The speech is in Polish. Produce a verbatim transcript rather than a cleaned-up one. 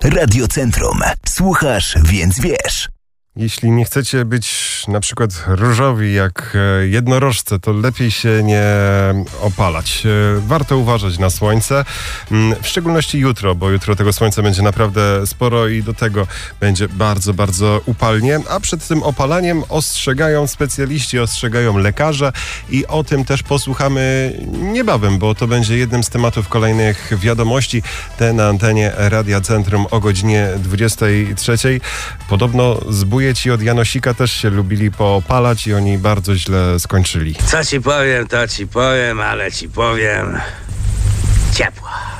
Radiocentrum. Słuchasz, więc wiesz. Jeśli nie chcecie być na przykład różowi jak jednorożce, to lepiej się nie opalać. Warto uważać na słońce, w szczególności jutro, bo jutro tego słońca będzie naprawdę sporo i do tego będzie bardzo, bardzo upalnie. A przed tym opalaniem ostrzegają specjaliści, ostrzegają lekarze i o tym też posłuchamy niebawem, bo to będzie jednym z tematów kolejnych wiadomości. Te na antenie Radia Centrum o godzinie dwudziestej trzeciej. Podobno zbóje ci od Janosika też się lubili poopalać i oni bardzo źle skończyli. Co ci powiem, to ci powiem, ale ci powiem ciepło.